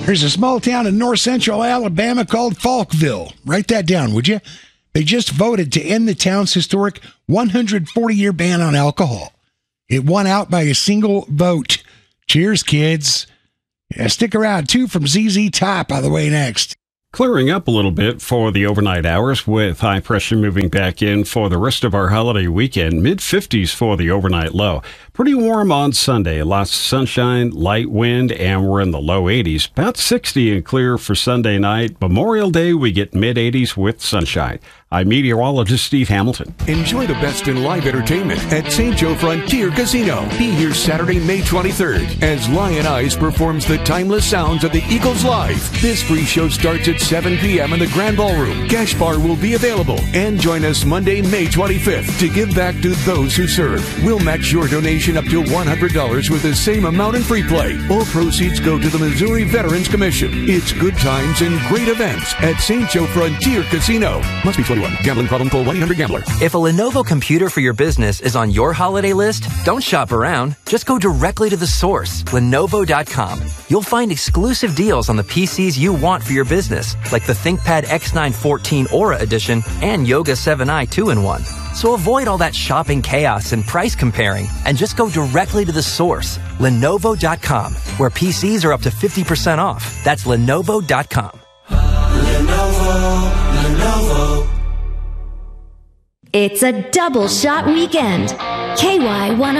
There's a small town in north central Alabama called Falkville. Write that down, would you? They just voted to end the town's historic 140-year ban on alcohol. It won out by a single vote. Cheers, kids. Yeah, stick around, too, from ZZ Top on the way next. Clearing up a little bit for the overnight hours with high pressure moving back in for the rest of our holiday weekend. Mid-50s for the overnight low. Pretty warm on Sunday. Lots of sunshine, light wind, and we're in the low 80s. About 60 and clear for Sunday night. Memorial Day, we get mid-80s with sunshine. I'm meteorologist Steve Hamilton. Enjoy the best in live entertainment at St. Joe Frontier Casino. Be here Saturday, May 23rd as Lion Eyes performs the timeless sounds of the Eagles live. This free show starts at 7 p.m. in the Grand Ballroom. Cash bar will be available. And join us Monday, May 25th to give back to those who serve. We'll match your donation up to $100 with the same amount in free play. All proceeds go to the Missouri Veterans Commission. It's good times and great events at St. Joe Frontier Casino. Must be 21. Gambling problem? Call 1-800-GAMBLER. If a Lenovo computer for your business is on your holiday list, don't shop around. Just go directly to the source, Lenovo.com. You'll find exclusive deals on the PCs you want for your business, like the ThinkPad X9 14 Aura Edition and Yoga 7i 2-in-1. So avoid all that shopping chaos and price comparing and just go directly to the source, Lenovo.com, where PCs are up to 50% off. That's Lenovo.com. Lenovo. It's a double shot weekend. KY1